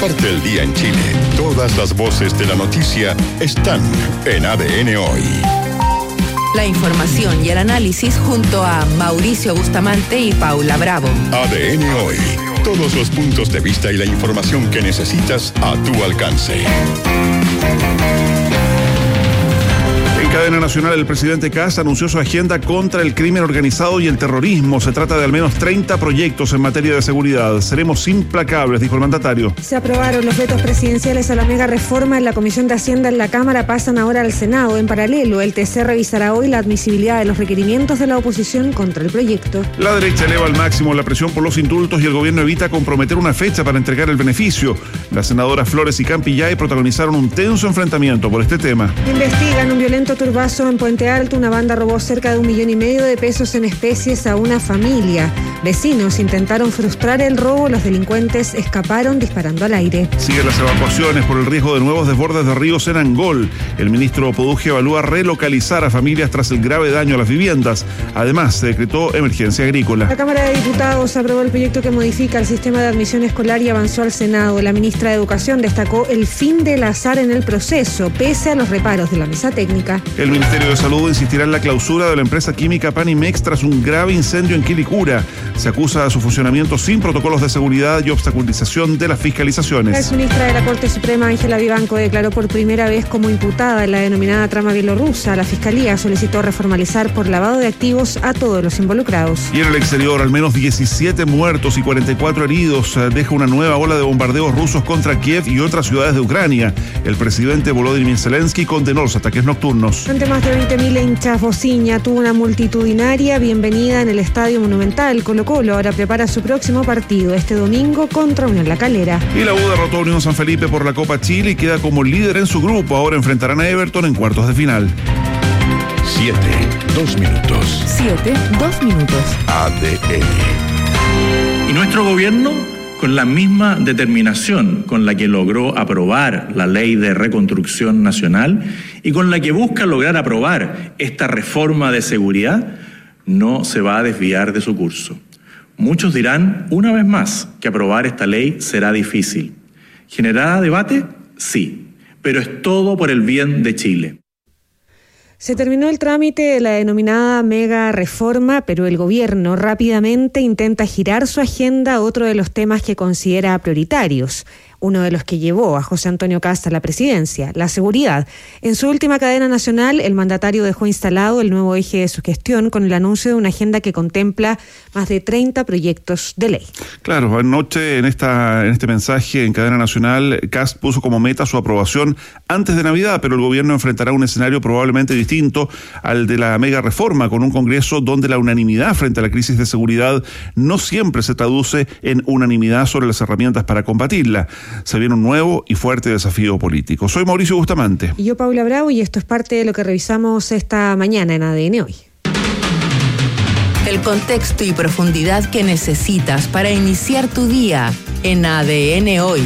Comparte el día en Chile. Todas las voces de la noticia están en ADN Hoy. La información y el análisis junto a Mauricio Bustamante y Paula Bravo. ADN Hoy. Todos los puntos de vista y la información que necesitas a tu alcance. En cadena nacional, el presidente Kast anunció su agenda contra el crimen organizado y el terrorismo. Se trata de al menos 30 proyectos en materia de seguridad. Seremos implacables, dijo el mandatario. Se aprobaron los vetos presidenciales a la mega reforma en la Comisión de Hacienda en la Cámara, pasan ahora al Senado. En paralelo, el TC revisará hoy la admisibilidad de los requerimientos de la oposición contra el proyecto. La derecha eleva al máximo la presión por los indultos y el gobierno evita comprometer una fecha para entregar el beneficio. Las senadoras Flores y Campillay protagonizaron un tenso enfrentamiento por este tema. Investigan un violento turbazo en Puente Alto. Una banda robó cerca de 1,5 millones de pesos en especies a una familia. Vecinos intentaron frustrar el robo. Los delincuentes escaparon disparando al aire. Siguen las evacuaciones por el riesgo de nuevos desbordes de ríos en Angol. El ministro Poduje evalúa relocalizar a familias tras el grave daño a las viviendas. Además, se decretó emergencia agrícola. La Cámara de Diputados aprobó el proyecto que modifica el sistema de admisión escolar y avanzó al Senado. La ministra de Educación destacó el fin del azar en el proceso, pese a los reparos de la mesa técnica. El Ministerio de Salud insistirá en la clausura de la empresa química Panimex tras un grave incendio en Quilicura. Se acusa a su funcionamiento sin protocolos de seguridad y obstaculización de las fiscalizaciones. La exministra de la Corte Suprema, Ángela Vivanco, declaró por primera vez como imputada en la denominada trama bielorrusa. La Fiscalía solicitó reformalizar por lavado de activos a todos los involucrados. Y en el exterior, al menos 17 muertos y 44 heridos deja una nueva ola de bombardeos rusos contra Kiev y otras ciudades de Ucrania. El presidente Volodymyr Zelensky condenó los ataques nocturnos. Ante más de 20.000 hinchas, Bociña tuvo una multitudinaria bienvenida en el Estadio Monumental. Colo-Colo ahora prepara su próximo partido este domingo contra Unión La Calera. Y la U derrotó a Unión San Felipe por la Copa Chile y queda como líder en su grupo. Ahora enfrentarán a Everton en cuartos de final. 7, 2 minutos. 7, 2 minutos. ADN. Y nuestro gobierno, con la misma determinación con la que logró aprobar la Ley de Reconstrucción Nacional y con la que busca lograr aprobar esta reforma de seguridad, no se va a desviar de su curso. Muchos dirán, una vez más, que aprobar esta ley será difícil. ¿Generará debate? Sí, pero es todo por el bien de Chile. Se terminó el trámite de la denominada mega reforma, pero el gobierno rápidamente intenta girar su agenda a otro de los temas que considera prioritarios. Uno de los que llevó a José Antonio Kast a la presidencia, la seguridad. En su última cadena nacional, el mandatario dejó instalado el nuevo eje de su gestión con el anuncio de una agenda que contempla más de 30 proyectos de ley. Claro, anoche en este mensaje en cadena nacional, Kast puso como meta su aprobación antes de Navidad, pero el gobierno enfrentará un escenario probablemente distinto al de la mega reforma, con un Congreso donde la unanimidad frente a la crisis de seguridad no siempre se traduce en unanimidad sobre las herramientas para combatirla. Se viene un nuevo y fuerte desafío político. Soy Mauricio Bustamante. Y yo, Paula Bravo, y esto es parte de lo que revisamos esta mañana en ADN Hoy. El contexto y profundidad que necesitas para iniciar tu día en ADN Hoy.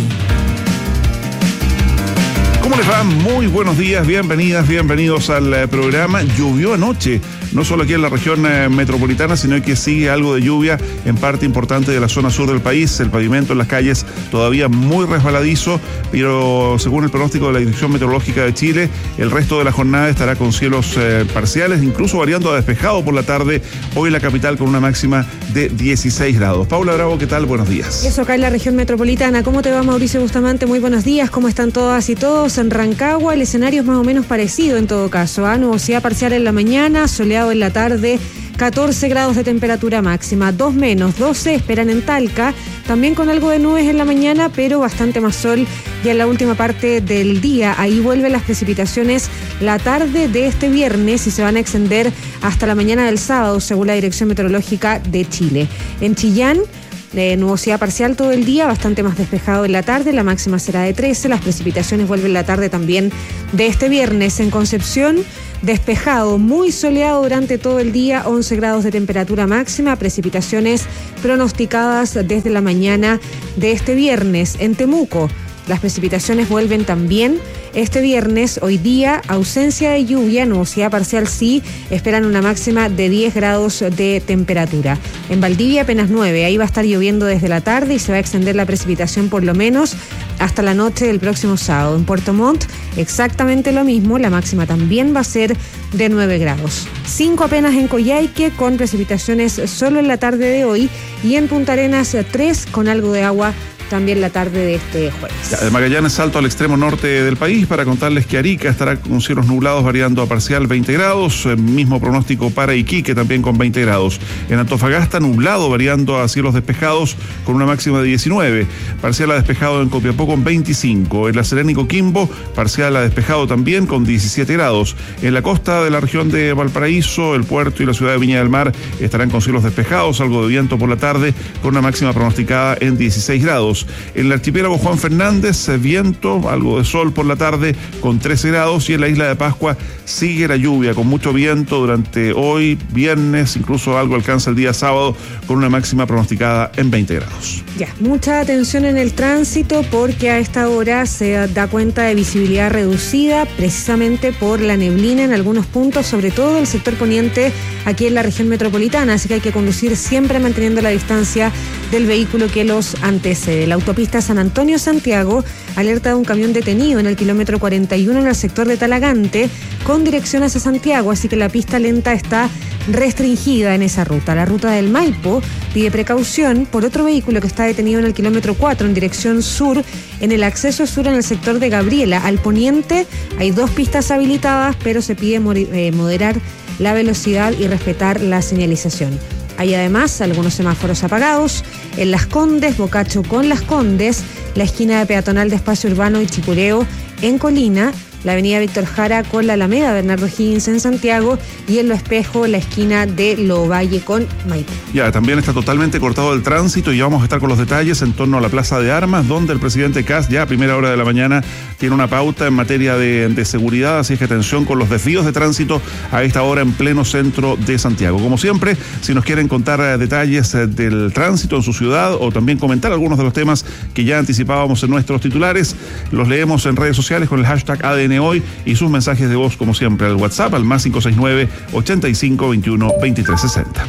¿Cómo les va? Muy buenos días, bienvenidas, bienvenidos al programa. Llovió anoche, no solo aquí en la región metropolitana, sino que sigue algo de lluvia en parte importante de la zona sur del país. El pavimento en las calles todavía muy resbaladizo, pero según el pronóstico de la Dirección Meteorológica de Chile, el resto de la jornada estará con cielos parciales, incluso variando a despejado por la tarde. Hoy en la capital con una máxima de 16 grados. Paula Bravo, ¿qué tal? Buenos días. Eso acá en la región metropolitana. ¿Cómo te va, Mauricio Bustamante? Muy buenos días. ¿Cómo están todas y todos? En Rancagua el escenario es más o menos parecido en todo caso. Nubosidad parcial en la mañana, soleado en la tarde, 14 grados de temperatura máxima, 2 menos 12 esperan en Talca, también con algo de nubes en la mañana, pero bastante más sol ya en la última parte del día. Ahí vuelven las precipitaciones la tarde de este viernes y se van a extender hasta la mañana del sábado, según la Dirección Meteorológica de Chile. En Chillán, nubosidad parcial todo el día, bastante más despejado en la tarde, la máxima será de 13, las precipitaciones vuelven la tarde también de este viernes. En Concepción, despejado, muy soleado durante todo el día, 11 grados de temperatura máxima, precipitaciones pronosticadas desde la mañana de este viernes. En Temuco, las precipitaciones vuelven también este viernes. Hoy día, ausencia de lluvia, nubosidad parcial sí, esperan una máxima de 10 grados de temperatura. En Valdivia apenas 9, ahí va a estar lloviendo desde la tarde y se va a extender la precipitación por lo menos hasta la noche del próximo sábado. En Puerto Montt, exactamente lo mismo, la máxima también va a ser de 9 grados. 5 apenas en Coyhaique, con precipitaciones solo en la tarde de hoy, y en Punta Arenas 3, con algo de agua también la tarde de este jueves. De Magallanes salto al extremo norte del país para contarles que Arica estará con cielos nublados variando a parcial 20 grados, mismo pronóstico para Iquique también con 20 grados. En Antofagasta nublado variando a cielos despejados con una máxima de 19, parcial a despejado en Copiapó con 25, en La Serena y Coquimbo parcial a despejado también con 17 grados. En la costa de la región de Valparaíso, el puerto y la ciudad de Viña del Mar estarán con cielos despejados, algo de viento por la tarde con una máxima pronosticada en 16 grados. En el archipiélago Juan Fernández, viento, algo de sol por la tarde con 13 grados, y en la isla de Pascua sigue la lluvia con mucho viento durante hoy, viernes, incluso algo alcanza el día sábado con una máxima pronosticada en 20 grados. Ya, mucha atención en el tránsito, porque a esta hora se da cuenta de visibilidad reducida precisamente por la neblina en algunos puntos, sobre todo el sector poniente aquí en la región metropolitana, así que hay que conducir siempre manteniendo la distancia del vehículo que los antecede. La autopista San Antonio-Santiago alerta de un camión detenido en el kilómetro 41 en el sector de Talagante con dirección hacia Santiago, así que la pista lenta está restringida en esa ruta. La ruta del Maipo pide precaución por otro vehículo que está detenido en el kilómetro 4 en dirección sur, en el acceso sur en el sector de Gabriela. Al poniente hay 2 pistas habilitadas, pero se pide moderar la velocidad y respetar la señalización. Hay además algunos semáforos apagados en Las Condes, Bocacho con Las Condes, la esquina de peatonal de Espacio Urbano y Chicureo en Colina, la avenida Víctor Jara con la Alameda Bernardo Higgins en Santiago, y en Lo Espejo, la esquina de Lovalle con Maipú. Ya, también está totalmente cortado el tránsito, y ya vamos a estar con los detalles en torno a la Plaza de Armas, donde el presidente Kast ya a primera hora de la mañana tiene una pauta en materia de seguridad, así es que atención con los desvíos de tránsito a esta hora en pleno centro de Santiago. Como siempre, si nos quieren contar detalles del tránsito en su ciudad, o también comentar algunos de los temas que ya anticipábamos en nuestros titulares, los leemos en redes sociales con el hashtag ADN Hoy, y sus mensajes de voz como siempre al WhatsApp al más 569 85 21 23 60.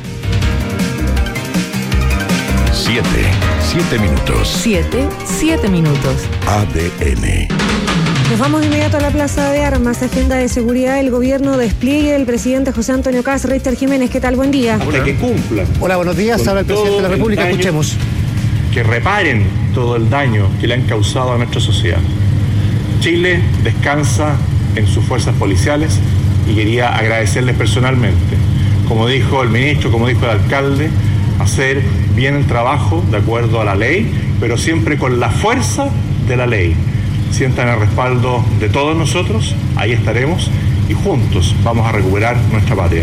7 minutos. 7 minutos. ADN. Nos vamos de inmediato a la Plaza de Armas. Agenda de seguridad del gobierno, despliegue del presidente José Antonio Kast. Richter Jiménez, ¿qué tal? Buen día. Hasta que cumplan. Hola, buenos días. Habla el presidente de la República. Escuchemos. Que reparen todo el daño que le han causado a nuestra sociedad. Chile descansa en sus fuerzas policiales y quería agradecerles personalmente, como dijo el ministro, como dijo el alcalde, hacer bien el trabajo de acuerdo a la ley, pero siempre con la fuerza de la ley. Sientan el respaldo de todos nosotros, ahí estaremos, y juntos vamos a recuperar nuestra patria.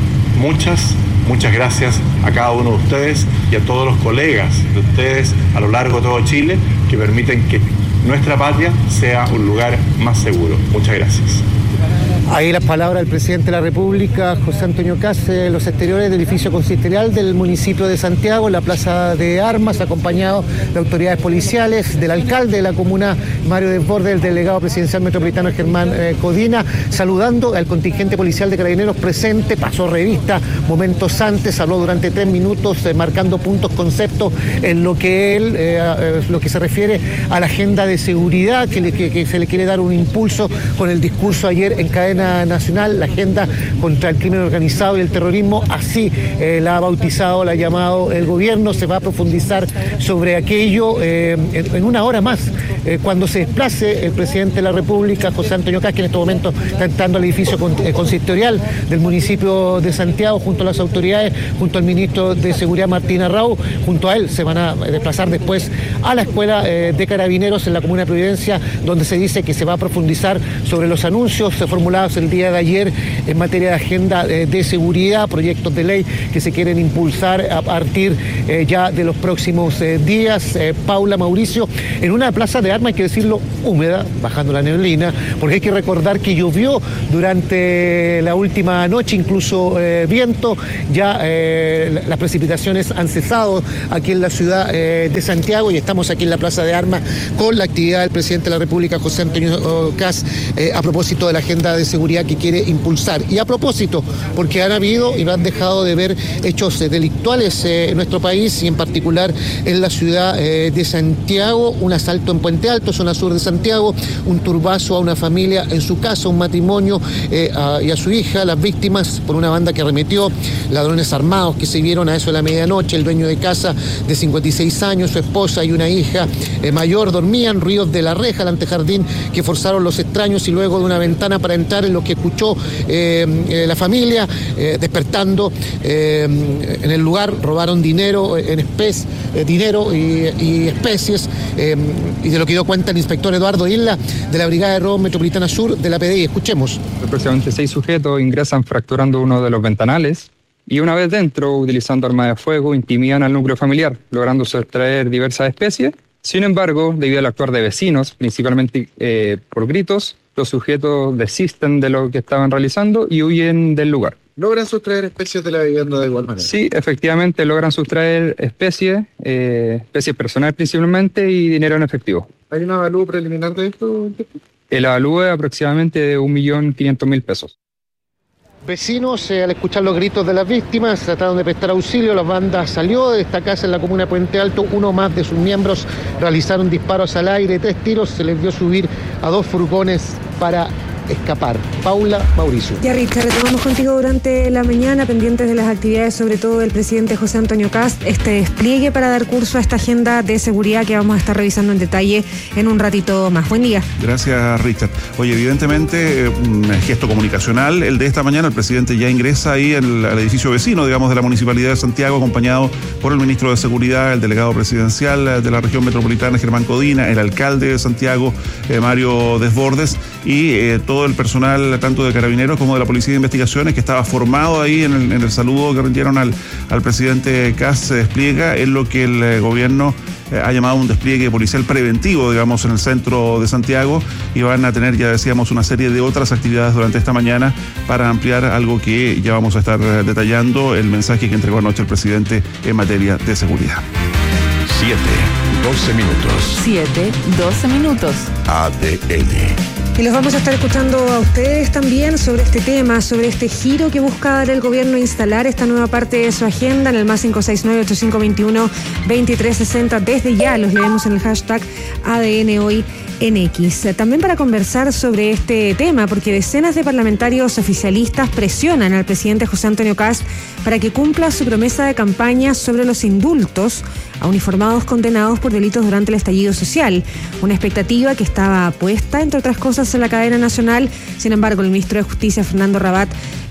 Muchas gracias a cada uno de ustedes y a todos los colegas de ustedes a lo largo de todo Chile que permiten que nuestra patria sea un lugar más seguro. Muchas gracias. Ahí las palabras del presidente de la República, José Antonio Kast, en los exteriores del edificio consistorial del municipio de Santiago, en la Plaza de Armas, acompañado de autoridades policiales, del alcalde de la comuna, Mario Desbordes, del delegado presidencial metropolitano, Germán Codina, saludando al contingente policial de Carabineros presente, pasó revista momentos antes, habló durante 3 minutos, marcando puntos, conceptos en lo que lo que se refiere a la agenda de seguridad, que se le quiere dar un impulso con el discurso ayer en cadena nacional, la agenda contra el crimen organizado y el terrorismo, así la ha bautizado, la ha llamado el gobierno. Se va a profundizar sobre aquello en una hora más, cuando se desplace el presidente de la República, José Antonio Kast, que en este momento está entrando al edificio consistorial del municipio de Santiago, junto a las autoridades, junto al ministro de Seguridad, Martín Arrau. Junto a él se van a desplazar después a la escuela de Carabineros en la comuna de Providencia, donde se dice que se va a profundizar sobre los anuncios formulados el día de ayer en materia de agenda de seguridad, proyectos de ley que se quieren impulsar a partir ya de los próximos días. Paula, Mauricio, en una plaza de armas, hay que decirlo, húmeda, bajando la neblina, porque hay que recordar que llovió durante la última noche, incluso viento, ya las precipitaciones han cesado aquí en la ciudad de Santiago, y estamos aquí en la plaza de armas con la actividad del presidente de la República, José Antonio Kast, a propósito de la agenda de seguridad que quiere impulsar. Y a propósito, porque han habido y no han dejado de ver hechos delictuales en nuestro país y en particular en la ciudad de Santiago, un asalto en Puente Alto, zona sur de Santiago, un turbazo a una familia en su casa, un matrimonio y a su hija, las víctimas por una banda que arremetió, ladrones armados que se vieron a eso de la medianoche, el dueño de casa de 56 años, su esposa y una hija mayor dormían, ruidos de la reja, el antejardín que forzaron los extraños y luego de una ventana para entrar en lo que escuchó la familia, despertando en el lugar, robaron dinero dinero y especies, y de lo que dio cuenta el inspector Eduardo Isla de la Brigada de Robo Metropolitana Sur de la PDI. Escuchemos. Aproximadamente 6 sujetos ingresan fracturando uno de los ventanales y una vez dentro, utilizando arma de fuego, intimidan al núcleo familiar, logrando sustraer diversas especies. Sin embargo, debido al actuar de vecinos, principalmente por gritos, los sujetos desisten de lo que estaban realizando y huyen del lugar. ¿Logran sustraer especies de la vivienda de igual manera? Sí, efectivamente logran sustraer especies personales principalmente y dinero en efectivo. ¿Hay un avalúo preliminar de esto? El avalúo es aproximadamente de 1.500.000 pesos. Vecinos, al escuchar los gritos de las víctimas, trataron de prestar auxilio. La banda salió de esta casa en la comuna de Puente Alto. Uno más de sus miembros realizaron disparos al aire, 3 tiros. Se les vio subir a 2 furgones para escapar. Paula, Mauricio. Ya, Richard, retomamos contigo durante la mañana, pendientes de las actividades, sobre todo del presidente José Antonio Kast, este despliegue para dar curso a esta agenda de seguridad que vamos a estar revisando en detalle en un ratito más. Buen día. Gracias, Richard. Oye, evidentemente, un gesto comunicacional, el de esta mañana. El presidente ya ingresa ahí al edificio vecino, digamos, de la Municipalidad de Santiago, acompañado por el ministro de Seguridad, el delegado presidencial de la región metropolitana, Germán Codina, el alcalde de Santiago, Mario Desbordes, y todo el personal, tanto de Carabineros como de la Policía de Investigaciones, que estaba formado ahí en el saludo que rindieron al presidente Kast. Se despliega en lo que el gobierno ha llamado un despliegue policial preventivo, digamos, en el centro de Santiago, y van a tener, ya decíamos, una serie de otras actividades durante esta mañana para ampliar algo que ya vamos a estar detallando, el mensaje que entregó anoche el presidente en materia de seguridad. 7:12 minutos. 7:12 minutos. ADN. Y los vamos a estar escuchando a ustedes también sobre este tema, sobre este giro que busca dar el gobierno, instalar esta nueva parte de su agenda en el más 569-8521-2360. Desde ya los leemos en el hashtag ADN Hoy en X. También para conversar sobre este tema, porque decenas de parlamentarios oficialistas presionan al presidente José Antonio Kast para que cumpla su promesa de campaña sobre los indultos a uniformados condenados por delitos durante el estallido social. Una expectativa que estaba puesta, entre otras cosas, en la cadena nacional. Sin embargo, el ministro de Justicia, Fernando Rabat,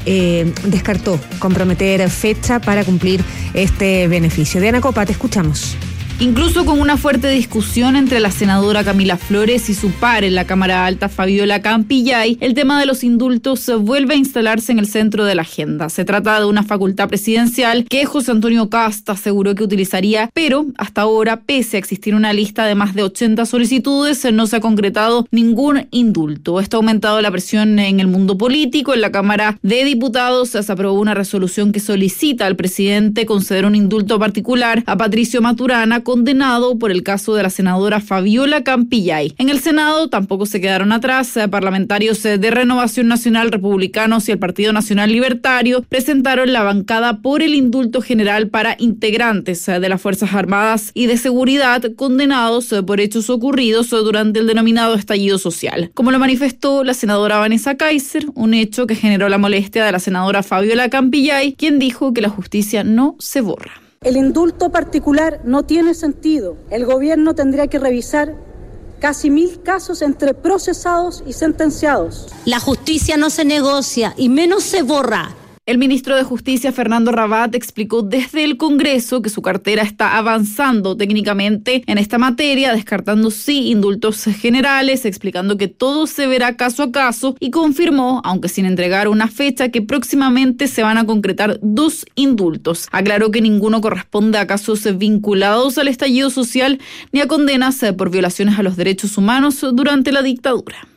descartó comprometer fecha para cumplir este beneficio. Diana Copa, te escuchamos. Incluso con una fuerte discusión entre la senadora Camila Flores y su par en la Cámara Alta, Fabiola Campillay, el tema de los indultos vuelve a instalarse en el centro de la agenda. Se trata de una facultad presidencial que José Antonio Kast aseguró que utilizaría, pero hasta ahora, pese a existir una lista de más de 80 solicitudes, no se ha concretado ningún indulto. Esto ha aumentado la presión en el mundo político. En la Cámara de Diputados se aprobó una resolución que solicita al presidente conceder un indulto particular a Patricio Maturana, condenado por el caso de la senadora Fabiola Campillay. En el Senado tampoco se quedaron atrás. Parlamentarios de Renovación Nacional, republicanos y el Partido Nacional Libertario presentaron la bancada por el indulto general para integrantes de las Fuerzas Armadas y de Seguridad condenados por hechos ocurridos durante el denominado estallido social. Como lo manifestó la senadora Vanessa Kaiser, un hecho que generó la molestia de la senadora Fabiola Campillay, quien dijo que la justicia no se borra. El indulto particular no tiene sentido. El gobierno tendría que revisar casi 1.000 casos entre procesados y sentenciados. La justicia no se negocia y menos se borra. El ministro de Justicia, Fernando Rabat, explicó desde el Congreso que su cartera está avanzando técnicamente en esta materia, descartando sí indultos generales, explicando que todo se verá caso a caso, y confirmó, aunque sin entregar una fecha, que próximamente se van a concretar 2 indultos. Aclaró que ninguno corresponde a casos vinculados al estallido social ni a condenas por violaciones a los derechos humanos durante la dictadura.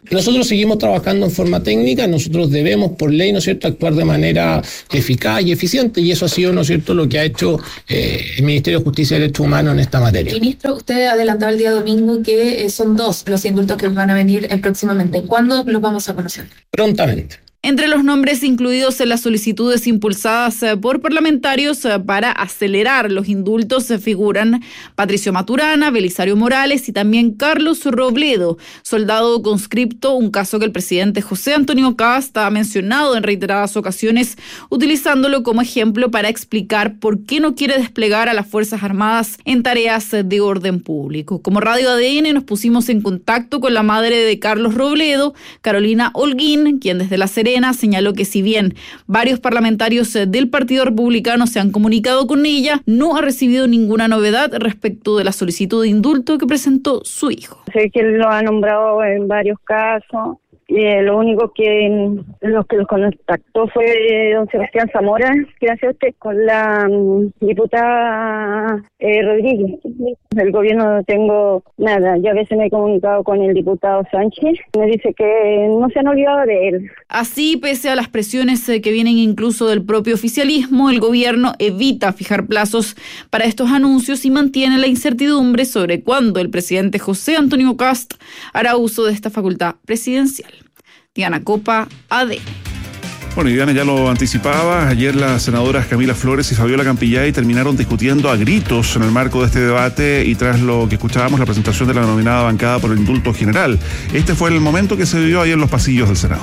Nosotros seguimos trabajando en forma técnica, nosotros debemos por ley, ¿no es cierto?, actuar de manera eficaz y eficiente, y eso ha sido, ¿no es cierto?, lo que ha hecho el Ministerio de Justicia y Derechos Humanos en esta materia. Ministro, usted adelantaba el día domingo que son 2 los indultos que van a venir próximamente. ¿Cuándo los vamos a conocer? Prontamente. Entre los nombres incluidos en las solicitudes impulsadas por parlamentarios para acelerar los indultos figuran Patricio Maturana, Belisario Morales y también Carlos Robledo, soldado conscripto, un caso que el presidente José Antonio Kast ha mencionado en reiteradas ocasiones, utilizándolo como ejemplo para explicar por qué no quiere desplegar a las Fuerzas Armadas en tareas de orden público. Como Radio ADN nos pusimos en contacto con la madre de Carlos Robledo, Carolina Holguín, quien desde La Serena señaló que si bien varios parlamentarios del Partido Republicano se han comunicado con ella, no ha recibido ninguna novedad respecto de la solicitud de indulto que presentó su hijo. Sé que él lo ha nombrado en varios casos. Lo único que los contactó fue don Sebastián Zamora, gracias a usted, con la diputada Rodríguez. Del gobierno no tengo nada. Yo a veces me he comunicado con el diputado Sánchez. Me dice que no se han olvidado de él. Así, pese a las presiones que vienen incluso del propio oficialismo, el gobierno evita fijar plazos para estos anuncios y mantiene la incertidumbre sobre cuándo el presidente José Antonio Kast hará uso de esta facultad presidencial. Diana Copa, ADN. Bueno, y Diana ya lo anticipaba, ayer las senadoras Camila Flores y Fabiola Campillay terminaron discutiendo a gritos en el marco de este debate y tras lo que escuchábamos, la presentación de la denominada bancada por el indulto general. Este fue el momento que se vivió ayer en los pasillos del Senado.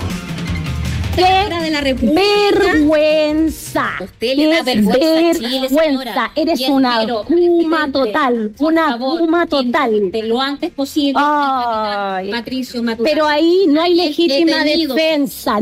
De la vergüenza. Usted le da vergüenza, Chile, señora. Eres una puma total. Una puma total. De lo antes posible. Patricio Maturana. Pero ahí no hay legítima defensa.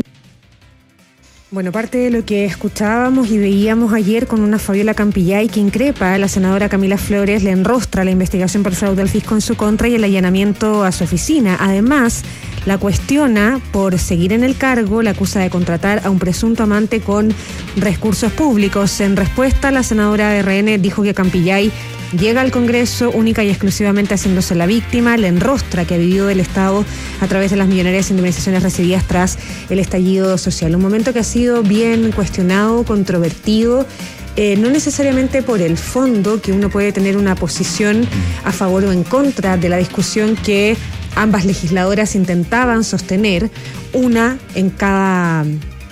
Bueno, parte de lo que escuchábamos y veíamos ayer con una Fabiola Campillay que increpa a la senadora Camila Flores, le enrostra la investigación por fraude al fisco en su contra y el allanamiento a su oficina. Además, la cuestiona por seguir en el cargo, la acusa de contratar a un presunto amante con recursos públicos. En respuesta, la senadora de RN dijo que Campillay llega al Congreso única y exclusivamente haciéndose la víctima, le enrostra que ha vivido el Estado a través de las millonarias indemnizaciones recibidas tras el estallido social. Un momento que ha sido bien cuestionado, controvertido, no necesariamente por el fondo, que uno puede tener una posición a favor o en contra de la discusión que ambas legisladoras intentaban sostener, una en cada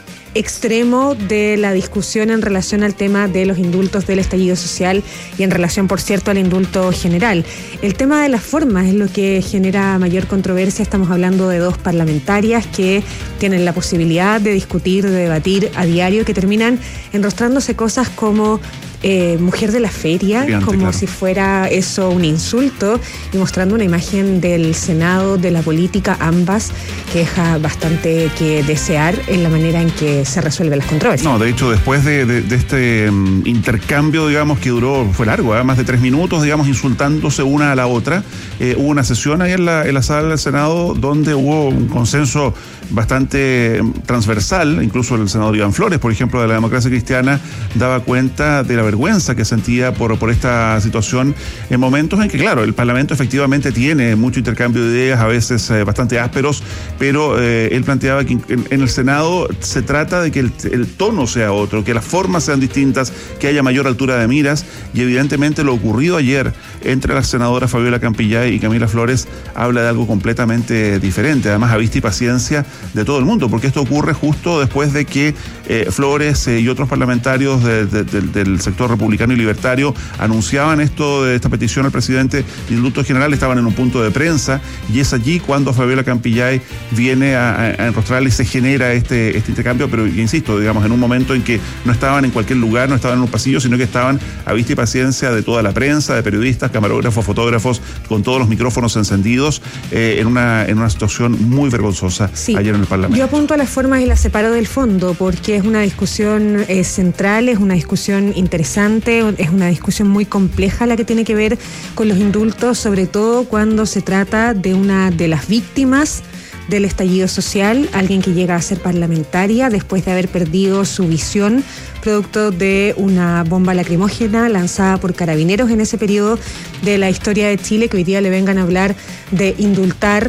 extremo de la discusión en relación al tema de los indultos del estallido social y en relación, por cierto, al indulto general. El tema de las formas es lo que genera mayor controversia. Estamos hablando de 2 parlamentarias que tienen la posibilidad de discutir, de debatir a diario, que terminan enrostrándose cosas como mujer de la feria, como claro, si fuera eso un insulto, y mostrando una imagen del Senado, de la política, ambas, que deja bastante que desear en la manera en que se resuelven las controversias. No, de hecho, después de este intercambio, digamos, que fue largo, más de 3 minutos, digamos, insultándose una a la otra, hubo una sesión ahí en la sala del Senado donde hubo un consenso bastante transversal. Incluso el senador Iván Flores, por ejemplo, de la Democracia Cristiana, daba cuenta de la vergüenza que sentía por esta situación en momentos en que, claro, el Parlamento efectivamente tiene mucho intercambio de ideas, a veces bastante ásperos, pero él planteaba que en el Senado se trata de que el tono sea otro, que las formas sean distintas, que haya mayor altura de miras, y evidentemente lo ocurrido ayer entre las senadoras Fabiola Campillay y Camila Flores habla de algo completamente diferente, además a vista y paciencia de todo el mundo, porque esto ocurre justo después de que Flores y otros parlamentarios del sector republicano y libertario anunciaban esta petición al presidente de indulto general, estaban en un punto de prensa, y es allí cuando Fabiola Campillay viene a enrostrarle y se genera este intercambio, pero insisto, digamos, en un momento en que no estaban en cualquier lugar, no estaban en un pasillo, sino que estaban a vista y paciencia de toda la prensa, de periodistas, camarógrafos, fotógrafos, con todos los micrófonos encendidos, en una situación muy vergonzosa ayer en el Parlamento. Yo apunto a las formas y las separo del fondo, porque es una discusión central, es una discusión interesante, es una discusión muy compleja la que tiene que ver con los indultos, sobre todo cuando se trata de una de las víctimas del estallido social, alguien que llega a ser parlamentaria después de haber perdido su visión producto de una bomba lacrimógena lanzada por carabineros en ese periodo de la historia de Chile, que hoy día le vengan a hablar de indultar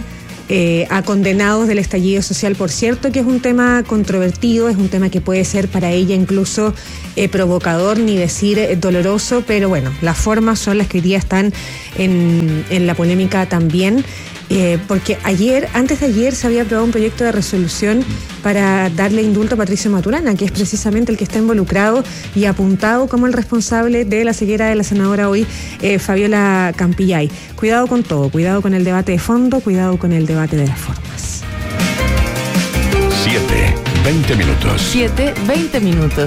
a condenados del estallido social. Por cierto que es un tema controvertido, es un tema que puede ser para ella incluso provocador, ni decir doloroso, pero bueno, las formas son las que hoy día están en la polémica también. Porque antes de ayer se había aprobado un proyecto de resolución para darle indulto a Patricio Maturana, que es precisamente el que está involucrado y apuntado como el responsable de la ceguera de la senadora hoy, Fabiola Campillay. Cuidado con todo, cuidado con el debate de fondo, cuidado con el debate de las formas. 7:20 minutos. 7:20 minutos.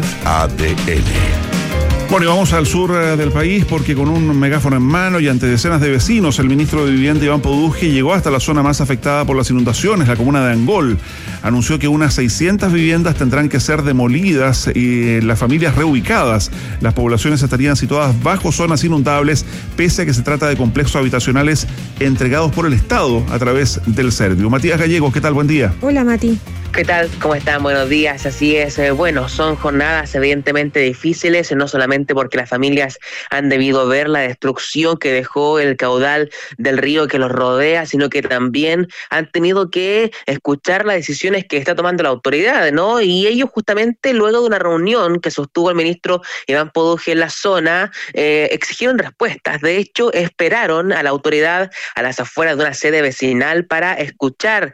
ADN. Bueno, y vamos al sur del país porque con un megáfono en mano y ante decenas de vecinos, el ministro de Vivienda, Iván Poduje, llegó hasta la zona más afectada por las inundaciones, la comuna de Angol. Anunció que unas 600 viviendas tendrán que ser demolidas y las familias reubicadas. Las poblaciones estarían situadas bajo zonas inundables, pese a que se trata de complejos habitacionales entregados por el Estado a través del Servio. Matías Gallegos, ¿qué tal? Buen día. Hola, Mati. ¿Qué tal? ¿Cómo están? Buenos días. Así es. Bueno, son jornadas evidentemente difíciles, no solamente porque las familias han debido ver la destrucción que dejó el caudal del río que los rodea, sino que también han tenido que escuchar las decisiones que está tomando la autoridad, ¿no? Y ellos justamente luego de una reunión que sostuvo el ministro Iván Poduje en la zona, exigieron respuestas. De hecho, esperaron a la autoridad a las afueras de una sede vecinal para escuchar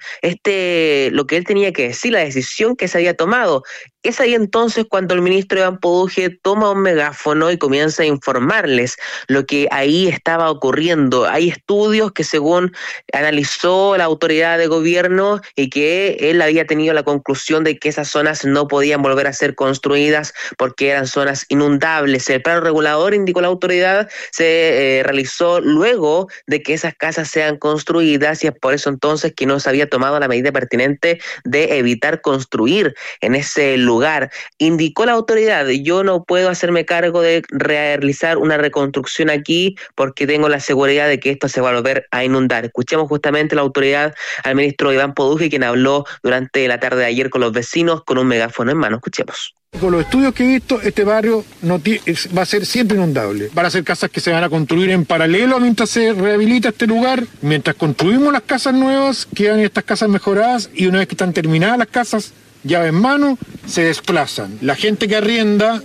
lo que él tenía que decir, la decisión que se había tomado. Es ahí entonces cuando el ministro Iván Poduje toma un megáfono y comienza a informarles lo que ahí estaba ocurriendo. Hay estudios que según analizó la autoridad de gobierno y que él había tenido la conclusión de que esas zonas no podían volver a ser construidas porque eran zonas inundables. El plano regulador, indicó la autoridad, se realizó luego de que esas casas sean construidas y es por eso entonces que no se había tomado la medida pertinente de evitar construir en ese lugar. Indicó la autoridad: yo no puedo hacerme cargo de realizar una reconstrucción aquí porque tengo la seguridad de que esto se va a volver a inundar. Escuchemos justamente la autoridad al ministro Iván Poduje, quien habló durante la tarde de ayer con los vecinos con un megáfono en mano. Escuchemos. Con los estudios que he visto, este barrio va a ser siempre inundable. Van a ser casas que se van a construir en paralelo mientras se rehabilita este lugar. Mientras construimos las casas nuevas, quedan estas casas mejoradas y una vez que están terminadas las casas, llave en mano, se desplazan. La gente que arrienda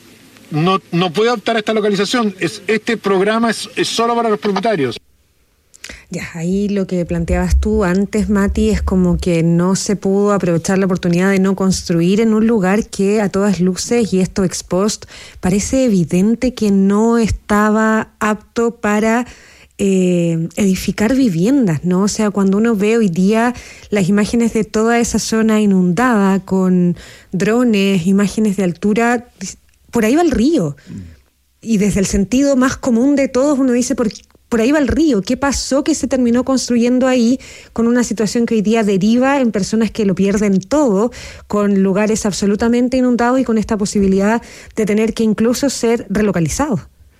no puede optar a esta localización. Este programa es solo para los propietarios. Ya, ahí lo que planteabas tú antes, Mati, es como que no se pudo aprovechar la oportunidad de no construir en un lugar que a todas luces, y esto ex post, parece evidente que no estaba apto para edificar viviendas, ¿no? O sea, cuando uno ve hoy día las imágenes de toda esa zona inundada con drones, imágenes de altura, por ahí va el río. Y desde el sentido más común de todos uno dice, por ahí va el río. ¿Qué pasó que se terminó construyendo ahí con una situación que hoy día deriva en personas que lo pierden todo, con lugares absolutamente inundados y con esta posibilidad de tener que incluso ser relocalizados?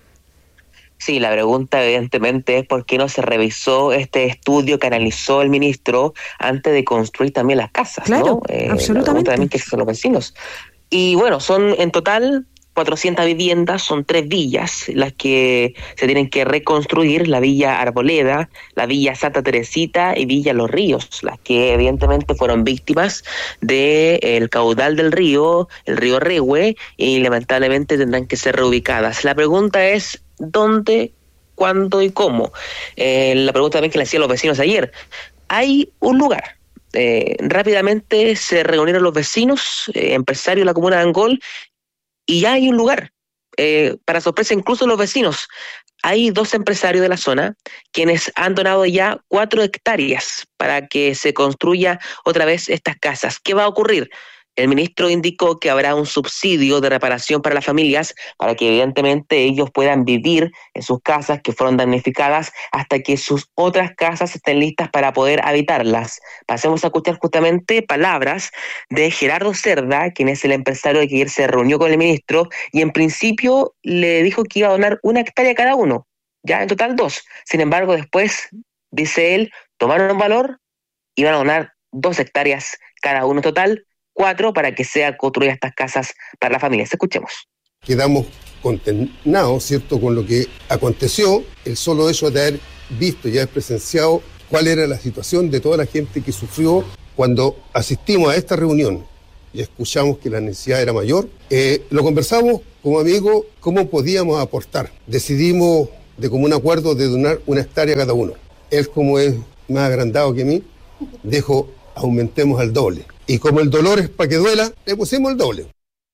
Sí, la pregunta evidentemente es por qué no se revisó este estudio que analizó el ministro antes de construir también las casas, claro, ¿no? Absolutamente. También que son los vecinos. Y bueno, son en total 400 viviendas, son 3 villas las que se tienen que reconstruir: la Villa Arboleda, la Villa Santa Teresita y Villa Los Ríos, las que evidentemente fueron víctimas del caudal del río, el río Rehue, y lamentablemente tendrán que ser reubicadas. La pregunta es: ¿dónde, cuándo y cómo? La pregunta también que le hacían los vecinos ayer. Hay un lugar. Rápidamente se reunieron los vecinos, empresarios de la comuna de Angol, y ya hay un lugar. Para sorpresa incluso de los vecinos, hay 2 empresarios de la zona quienes han donado ya 4 hectáreas para que se construya otra vez estas casas. ¿Qué va a ocurrir? El ministro indicó que habrá un subsidio de reparación para las familias para que evidentemente ellos puedan vivir en sus casas que fueron damnificadas hasta que sus otras casas estén listas para poder habitarlas. Pasemos a escuchar justamente palabras de Gerardo Cerda, quien es el empresario que ayer se reunió con el ministro y en principio le dijo que iba a donar 1 hectárea cada uno, ya en total 2. Sin embargo, después, dice él, tomaron valor y van a donar 2 hectáreas cada uno, total 4 para que sean construidas estas casas para las familias. Escuchemos. Quedamos consternados, ¿cierto?, con lo que aconteció. El solo hecho de haber visto y haber presenciado cuál era la situación de toda la gente que sufrió cuando asistimos a esta reunión y escuchamos que la necesidad era mayor. Lo conversamos como amigos, cómo podíamos aportar. Decidimos de común acuerdo de donar 1 hectárea a cada uno. Él, como es más agrandado que mí, dijo, aumentemos al doble. Y como el dolor es para que duela, le pusimos el doble.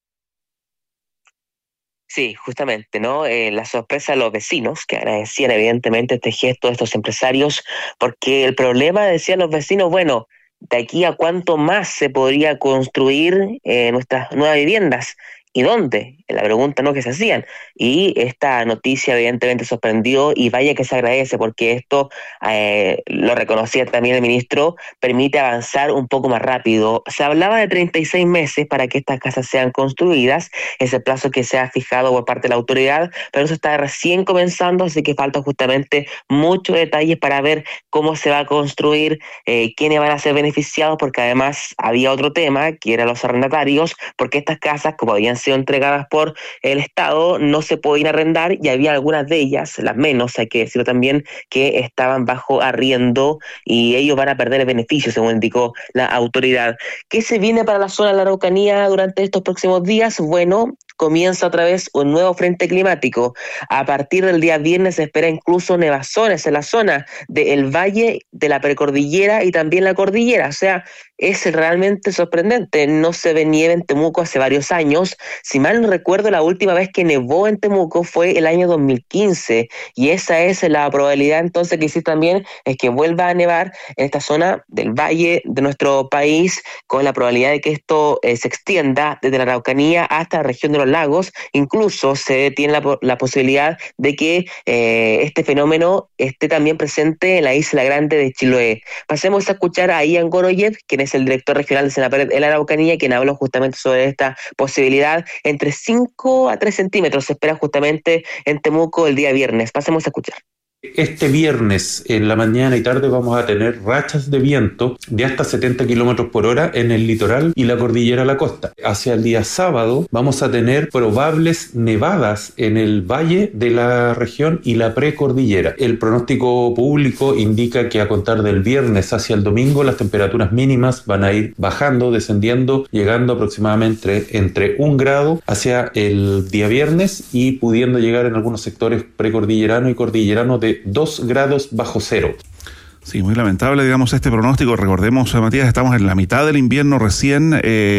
Sí, justamente, ¿no? La sorpresa de los vecinos, que agradecían evidentemente este gesto de estos empresarios, porque el problema, decían los vecinos, bueno, de aquí a cuánto más se podría construir nuestras nuevas viviendas. ¿Y dónde? La pregunta no que se hacían. Y esta noticia evidentemente sorprendió, y vaya que se agradece, porque esto, lo reconocía también el ministro, permite avanzar un poco más rápido. Se hablaba de 36 meses para que estas casas sean construidas, es el plazo que se ha fijado por parte de la autoridad, pero eso está recién comenzando, así que faltan justamente muchos detalles para ver cómo se va a construir, quiénes van a ser beneficiados, porque además había otro tema, que eran los arrendatarios, porque estas casas, como habían sido entregadas por el Estado, no se podían arrendar, y había algunas de ellas, las menos, hay que decirlo también, que estaban bajo arriendo y ellos van a perder el beneficio, según indicó la autoridad. ¿Qué se viene para la zona de la Araucanía durante estos próximos días? Bueno, comienza otra vez un nuevo frente climático. A partir del día viernes se espera incluso nevazones en la zona del valle, de la precordillera y también la cordillera. O sea, es realmente sorprendente. No se ve nieve en Temuco hace varios años. Si mal no recuerdo, la última vez que nevó en Temuco fue el año 2015. Y esa es la probabilidad entonces que existe también, es que vuelva a nevar en esta zona del valle de nuestro país, con la probabilidad de que esto se extienda desde la Araucanía hasta la región de los lagos. Incluso se tiene la posibilidad de que este fenómeno esté también presente en la Isla Grande de Chiloé. Pasemos a escuchar a Ian Goroyev, quien es el director regional de Senapred en la Araucanía, quien habló justamente sobre esta posibilidad. Entre 5 a 3 centímetros se espera justamente en Temuco el día viernes. Pasemos a escuchar. Este viernes, en la mañana y tarde, vamos a tener rachas de viento de hasta 70 kilómetros por hora en el litoral y la cordillera a la costa. Hacia el día sábado vamos a tener probables nevadas en el valle de la región y la precordillera. El pronóstico público indica que a contar del viernes hacia el domingo las temperaturas mínimas van a ir bajando, descendiendo, llegando aproximadamente entre 1 grado hacia el día viernes y pudiendo llegar en algunos sectores precordillerano y cordillerano de 2 grados bajo cero. Sí, muy lamentable, digamos, este pronóstico. Recordemos, Matías, estamos en la mitad del invierno recién,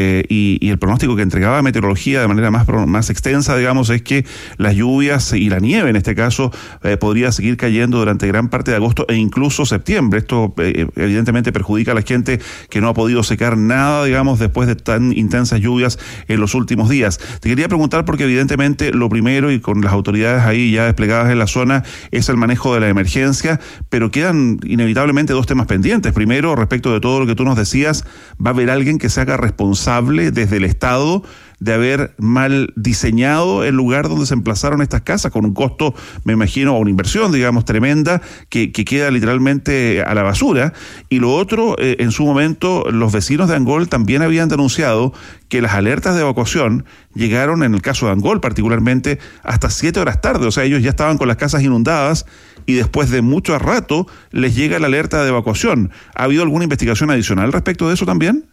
y el pronóstico que entregaba Meteorología de manera más extensa, digamos, es que las lluvias y la nieve, en este caso, podría seguir cayendo durante gran parte de agosto e incluso septiembre. Esto evidentemente perjudica a la gente que no ha podido secar nada, digamos, después de tan intensas lluvias en los últimos días. Te quería preguntar, porque evidentemente lo primero, y con las autoridades ahí ya desplegadas en la zona, es el manejo de la emergencia, pero quedan inevitablemente 2 temas pendientes. Primero, respecto de todo lo que tú nos decías, ¿va a haber alguien que se haga responsable desde el Estado de haber mal diseñado el lugar donde se emplazaron estas casas, con un costo, me imagino, o una inversión, digamos, tremenda, que queda literalmente a la basura? Y lo otro, en su momento, los vecinos de Angol también habían denunciado que las alertas de evacuación llegaron, en el caso de Angol particularmente, hasta 7 horas tarde. O sea, ellos ya estaban con las casas inundadas y después de mucho rato les llega la alerta de evacuación. ¿Ha habido alguna investigación adicional respecto de eso también?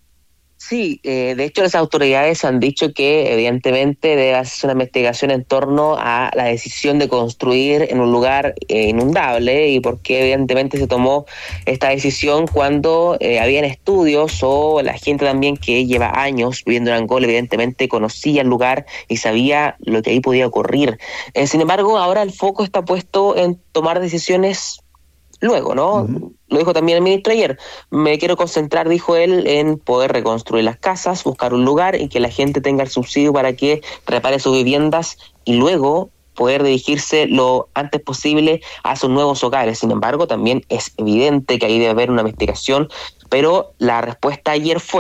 Sí, de hecho las autoridades han dicho que evidentemente debe hacerse una investigación en torno a la decisión de construir en un lugar inundable, y por qué evidentemente se tomó esta decisión cuando habían estudios, o la gente también que lleva años viviendo en Angol evidentemente conocía el lugar y sabía lo que ahí podía ocurrir. Sin embargo, ahora el foco está puesto en tomar decisiones luego, ¿no? Uh-huh. Lo dijo también el ministro ayer. Me quiero concentrar, dijo él, en poder reconstruir las casas, buscar un lugar y que la gente tenga el subsidio para que repare sus viviendas, y luego poder dirigirse lo antes posible a sus nuevos hogares. Sin embargo, también es evidente que ahí debe haber una investigación, pero la respuesta ayer fue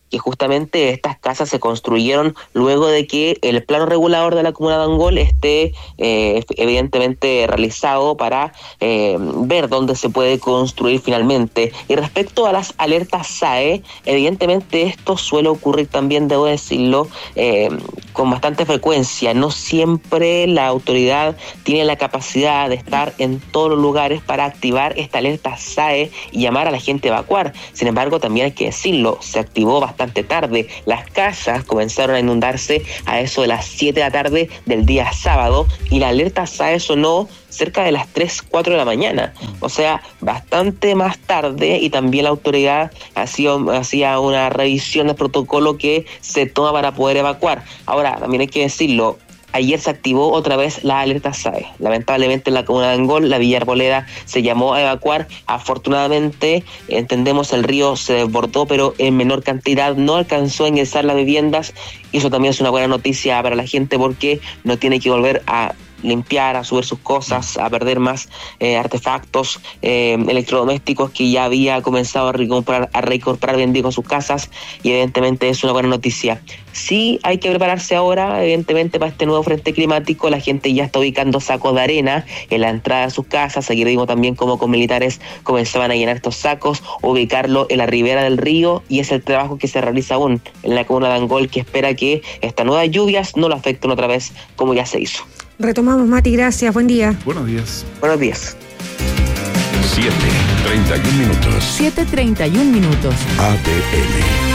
que justamente estas casas se construyeron luego de que el plano regulador de la comuna de Angol esté evidentemente realizado para ver dónde se puede construir finalmente. Y respecto a las alertas SAE, evidentemente esto suele ocurrir también, debo decirlo, con bastante frecuencia. No siempre la autoridad tiene la capacidad de estar en todos los lugares para activar esta alerta SAE y llamar a la gente a evacuar. Sin embargo, también hay que decirlo, se activó bastante tarde. Las casas comenzaron a inundarse a eso de las 7 de la tarde del día sábado y la alerta SAE sonó cerca de las 3, 4 de la mañana. O sea, bastante más tarde, y también la autoridad hacía una revisión del protocolo que se toma para poder evacuar. Ahora, también hay que decirlo, ayer se activó otra vez la alerta SAE. Lamentablemente en la comuna de Angol, la Villa Arboleda se llamó a evacuar. Afortunadamente, entendemos, el río se desbordó, pero en menor cantidad, no alcanzó a ingresar las viviendas, y eso también es una buena noticia para la gente porque no tiene que volver a limpiar, a subir sus cosas, a perder más artefactos electrodomésticos que ya había comenzado a reincorporar bien digo a sus casas, y evidentemente es una buena noticia. Sí hay que prepararse ahora, evidentemente, para este nuevo frente climático. La gente ya está ubicando sacos de arena en la entrada de sus casas. Ayer vimos también cómo con militares comenzaban a llenar estos sacos, ubicarlo en la ribera del río, y es el trabajo que se realiza aún en la comuna de Angol, que espera que estas nuevas lluvias no lo afecten otra vez como ya se hizo. Retomamos, Mati, gracias, buen día. Buenos días. Buenos días. 7:31 minutos. 7:31 minutos. ADN.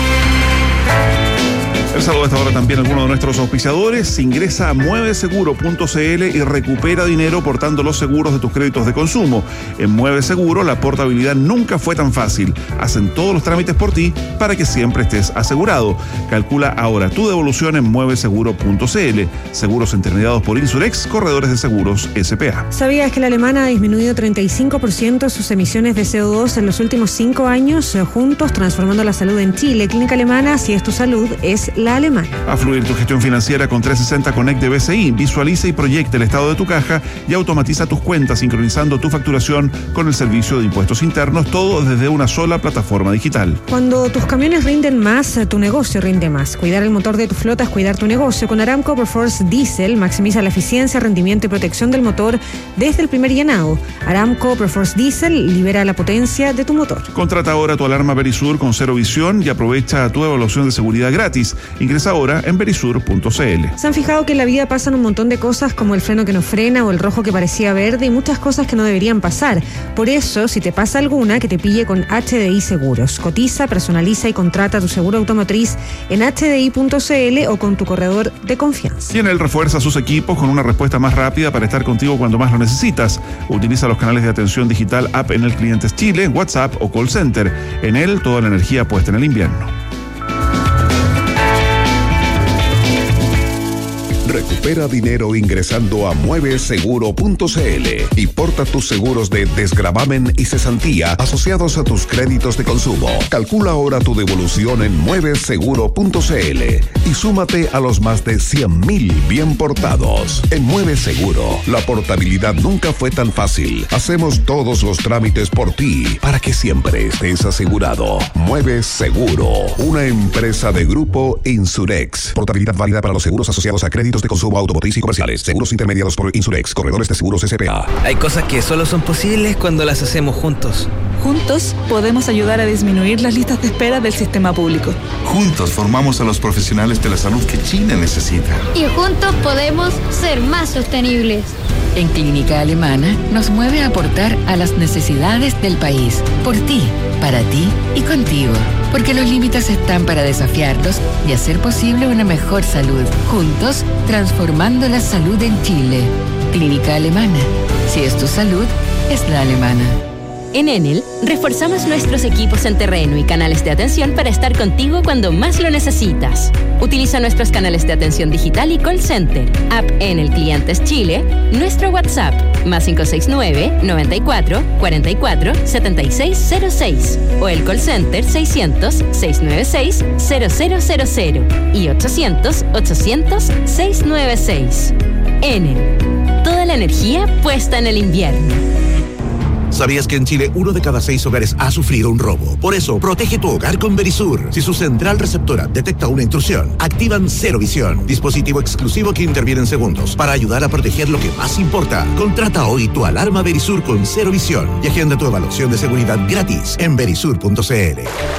El saludo a esta hora también a algunos de nuestros auspiciadores. Ingresa a mueveseguro.cl y recupera dinero portando los seguros de tus créditos de consumo. En Mueve Seguro la portabilidad nunca fue tan fácil. Hacen todos los trámites por ti para que siempre estés asegurado. Calcula ahora tu devolución en mueveseguro.cl. Seguros intermediados por Insurex, corredores de seguros S.p.A. ¿Sabías que la alemana ha disminuido 35% sus emisiones de CO2 en los últimos 5 años? Juntos transformando la salud en Chile. Clínica Alemana, si es tu salud, es la alemana. A fluir tu gestión financiera con 360 Connect de BCI. Visualiza y proyecta el estado de tu caja y automatiza tus cuentas, sincronizando tu facturación con el servicio de impuestos internos, todo desde una sola plataforma digital. Cuando tus camiones rinden más, tu negocio rinde más. Cuidar el motor de tu flota es cuidar tu negocio. Con Aramco Perforce Diesel maximiza la eficiencia, rendimiento y protección del motor desde el primer llenado. Aramco Perforce Diesel libera la potencia de tu motor. Contrata ahora tu alarma Verisur con cero visión y aprovecha tu evaluación de seguridad gratis. Ingresa ahora en verisur.cl. ¿Se han fijado que en la vida pasan un montón de cosas, como el freno que no frena o el rojo que parecía verde, y muchas cosas que no deberían pasar? Por eso, si te pasa alguna, que te pille con HDI Seguros. Cotiza, personaliza y contrata tu seguro automotriz en hdi.cl o con tu corredor de confianza. Y en él refuerza sus equipos con una respuesta más rápida para estar contigo cuando más lo necesitas. Utiliza los canales de atención digital App en el Clientes Chile, WhatsApp o Call Center. En él, toda la energía puesta en el invierno. Recupera dinero ingresando a mueveseguro.cl y porta tus seguros de desgravamen y cesantía asociados a tus créditos de consumo. Calcula ahora tu devolución en mueveseguro.cl y súmate a los más de 100,000 bien portados. En Mueve Seguro, la portabilidad nunca fue tan fácil. Hacemos todos los trámites por ti para que siempre estés asegurado. Mueve Seguro, una empresa de Grupo Insurex. Portabilidad válida para los seguros asociados a créditos de consumo automotriz y comerciales. Seguros intermediados por Insurex, corredores de seguros S.p.A. Hay cosas que solo son posibles cuando las hacemos juntos. Juntos podemos ayudar a disminuir las listas de espera del sistema público. Juntos formamos a los profesionales de la salud que Chile necesita. Y juntos podemos ser más sostenibles. En Clínica Alemana nos mueve a aportar a las necesidades del país. Por ti, para ti y contigo. Porque los límites están para desafiarlos y hacer posible una mejor salud. Juntos, transformando la salud en Chile. Clínica Alemana. Si es tu salud, es la alemana. En Enel, reforzamos nuestros equipos en terreno y canales de atención para estar contigo cuando más lo necesitas. Utiliza nuestros canales de atención digital y call center, App Enel Clientes Chile, nuestro WhatsApp, +569 94 44 7606 o el call center 600 696 0000 y 800 800 696. Enel, toda la energía puesta en el invierno. ¿Sabías que en Chile 1 de cada 6 hogares ha sufrido un robo? Por eso, protege tu hogar con Verisur. Si su central receptora detecta una intrusión, activan Cero Visión, dispositivo exclusivo que interviene en segundos para ayudar a proteger lo que más importa. Contrata hoy tu alarma Verisur con Cero Visión y agenda tu evaluación de seguridad gratis en verisur.cl.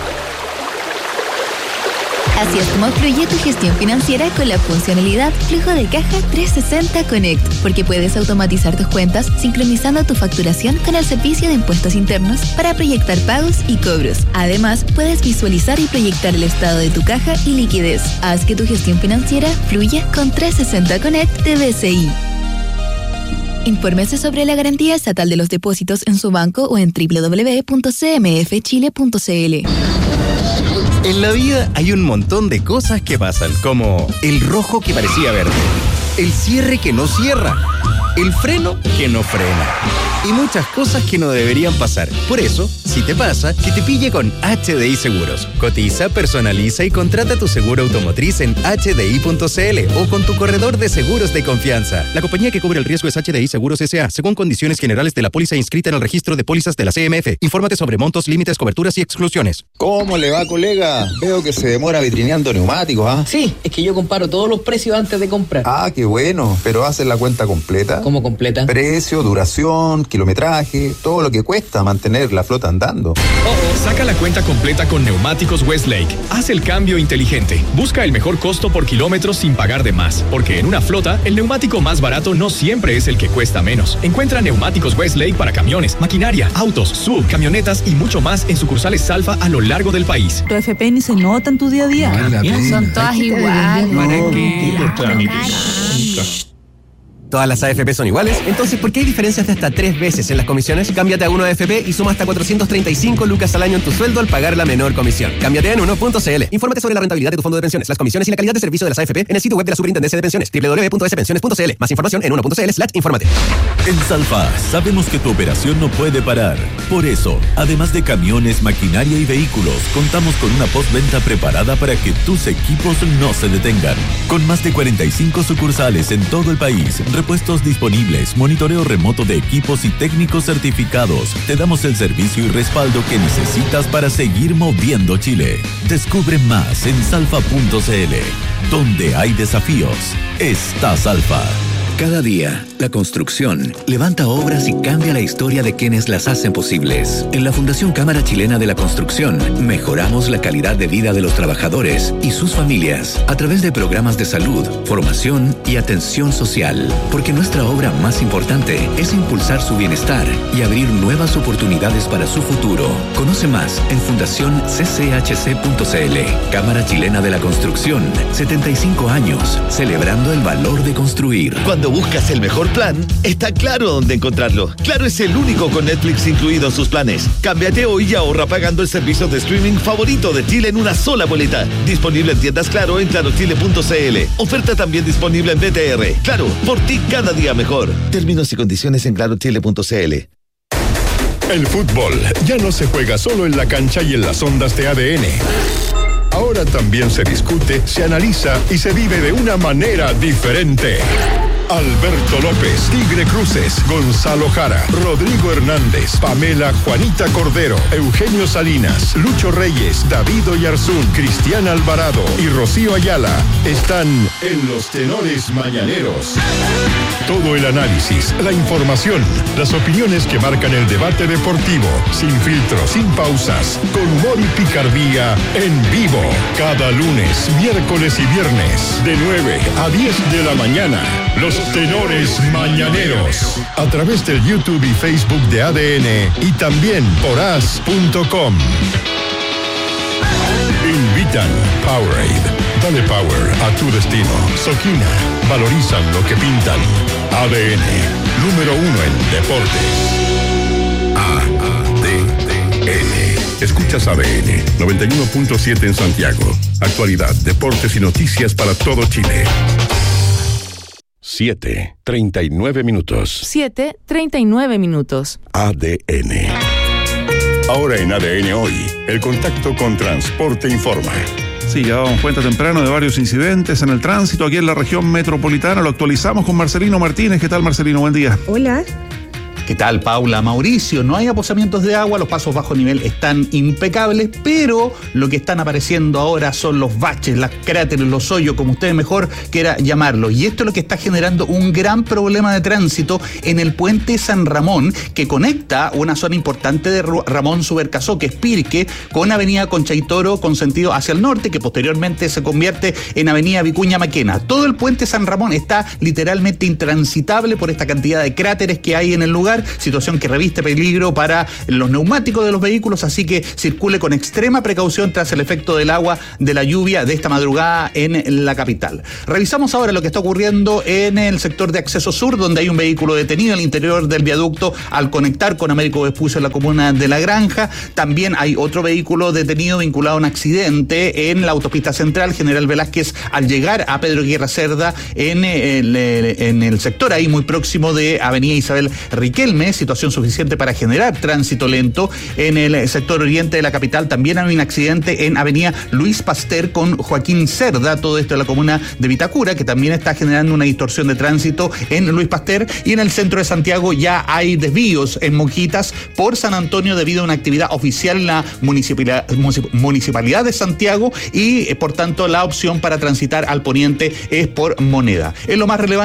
Así es como fluye tu gestión financiera con la funcionalidad Flujo de Caja 360 Connect, porque puedes automatizar tus cuentas sincronizando tu facturación con el servicio de impuestos internos para proyectar pagos y cobros. Además, puedes visualizar y proyectar el estado de tu caja y liquidez. Haz que tu gestión financiera fluya con 360 Connect de BCI. Infórmese sobre la garantía estatal de los depósitos en su banco o en www.cmfchile.cl. En la vida hay un montón de cosas que pasan, como el rojo que parecía verde, el cierre que no cierra, el freno que no frena y muchas cosas que no deberían pasar. Por eso, si te pasa, que te pille con HDI Seguros. Cotiza, personaliza y contrata tu seguro automotriz en hdi.cl o con tu corredor de seguros de confianza. La compañía que cubre el riesgo es HDI Seguros S.A., según condiciones generales de la póliza inscrita en el registro de pólizas de la CMF. Infórmate sobre montos, límites, coberturas y exclusiones. ¿Cómo le va, colega? Veo que se demora vitrineando neumáticos, ¿ah? Sí, es que yo comparo todos los precios antes de comprar. Ah, qué bueno. ¿Pero haces la cuenta completa? ¿Cómo completa? Precio, duración, kilometraje, todo lo que cuesta mantener la flota andando. Saca la cuenta completa con Neumáticos Westlake. Haz el cambio inteligente. Busca el mejor costo por kilómetro sin pagar de más. Porque en una flota, el neumático más barato no siempre es el que cuesta menos. Encuentra Neumáticos Westlake para camiones, maquinaria, autos, sub, camionetas y mucho más en sucursales Salfa a lo largo del país. Tu FP ni se nota en tu día a día. Son todas iguales. ¿Todas las AFP son iguales? Entonces, ¿por qué hay diferencias de hasta 3 veces en las comisiones? Cámbiate a Uno AFP y suma hasta 435 lucas al año en tu sueldo al pagar la menor comisión. Cámbiate en uno.cl. Infórmate sobre la rentabilidad de tu fondo de pensiones, las comisiones y la calidad de servicio de las AFP en el sitio web de la Superintendencia de Pensiones, www.spensiones.cl. Más información en uno.cl/infórmate. En Salfa, sabemos que tu operación no puede parar. Por eso, además de camiones, maquinaria y vehículos, contamos con una postventa preparada para que tus equipos no se detengan. Con más de 45 sucursales en todo el país, repuestos disponibles, monitoreo remoto de equipos y técnicos certificados. Te damos el servicio y respaldo que necesitas para seguir moviendo Chile. Descubre más en salfa.cl. Donde hay desafíos, está Salfa. Cada día, la construcción levanta obras y cambia la historia de quienes las hacen posibles. En la Fundación Cámara Chilena de la Construcción, mejoramos la calidad de vida de los trabajadores y sus familias a través de programas de salud, formación y atención social. Porque nuestra obra más importante es impulsar su bienestar y abrir nuevas oportunidades para su futuro. Conoce más en fundacioncchc.cl. Cámara Chilena de la Construcción, 75 años, celebrando el valor de construir. Cuando buscas el mejor plan, está Claro dónde encontrarlo. Claro es el único con Netflix incluido en sus planes. Cámbiate hoy y ahorra pagando el servicio de streaming favorito de Chile en una sola boleta. Disponible en tiendas Claro en clarochile.cl. Oferta también disponible en BTR. Claro, por ti cada día mejor. Términos y condiciones en clarochile.cl. El fútbol ya no se juega solo en la cancha y en las ondas de ADN. Ahora también se discute, se analiza y se vive de una manera diferente. Alberto López, Tigre Cruces, Gonzalo Jara, Rodrigo Hernández, Pamela Juanita Cordero, Eugenio Salinas, Lucho Reyes, David Oyarzún, Cristian Alvarado y Rocío Ayala están en Los Tenores Mañaneros. Todo el análisis, la información, las opiniones que marcan el debate deportivo, sin filtros, sin pausas, con humor y picardía, en vivo. Cada lunes, miércoles y viernes, de 9 a 10 de la mañana. Los Tenores Mañaneros, a través del YouTube y Facebook de ADN y también por as.com. Invitan Powerade. Dale power a tu destino. Soquina. Valorizan lo que pintan. ADN. Número 1 en deportes. ADN. Escuchas ADN 91.7 en Santiago. Actualidad, deportes y noticias para todo Chile. 7:39 minutos. 7:39 minutos. ADN. Ahora en ADN Hoy, el contacto con Transporte Informa. Sí, ya damos cuenta temprano de varios incidentes en el tránsito aquí en la región metropolitana. Lo actualizamos con Marcelino Martínez. ¿Qué tal, Marcelino? Buen día. Hola. ¿Qué tal, Paula? Mauricio, no hay aposamientos de agua, los pasos bajo nivel están impecables, pero lo que están apareciendo ahora son los baches, las cráteres, los hoyos, como usted mejor quiera llamarlo. Y esto es lo que está generando un gran problema de tránsito en el puente San Ramón, que conecta una zona importante de Ramón Subercasó, que es Pirque, con avenida Concha y Toro, con sentido hacia el norte, que posteriormente se convierte en avenida Vicuña Maquena. Todo el puente San Ramón está literalmente intransitable por esta cantidad de cráteres que hay en el lugar, situación que reviste peligro para los neumáticos de los vehículos, así que circule con extrema precaución tras el efecto del agua de la lluvia de esta madrugada en la capital. Revisamos ahora lo que está ocurriendo en el sector de acceso sur, donde hay un vehículo detenido al interior del viaducto al conectar con Américo Vespucio en la comuna de La Granja. También hay otro vehículo detenido vinculado a un accidente en la autopista central General Velázquez al llegar a Pedro Guerra Cerda en el sector ahí muy próximo de avenida Isabel Riquelme, situación suficiente para generar tránsito lento. En el sector oriente de la capital también hay un accidente en avenida Luis Pasteur con Joaquín Cerda, todo esto en la comuna de Vitacura, que también está generando una distorsión de tránsito en Luis Pasteur. Y en el centro de Santiago ya hay desvíos en Monjitas por San Antonio debido a una actividad oficial en la municipalidad de Santiago y por tanto la opción para transitar al poniente es por Moneda. Es lo más relevante